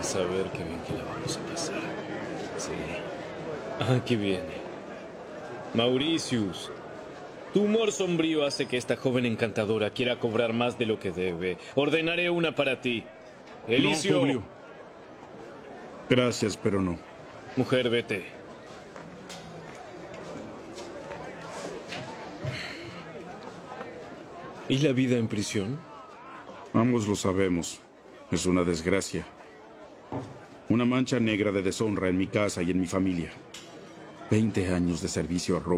Saber qué bien que la vamos a pasar. Sí. Aquí viene. Mauricius. Tu humor sombrío hace que esta joven encantadora quiera cobrar más de lo que debe. Ordenaré una para ti. No, Elicio. Publio. Gracias, pero no. Mujer, vete. ¿Y la vida en prisión? Ambos lo sabemos. Es una desgracia. Una mancha negra de deshonra en mi casa y en mi familia. 20 años de servicio a Roma.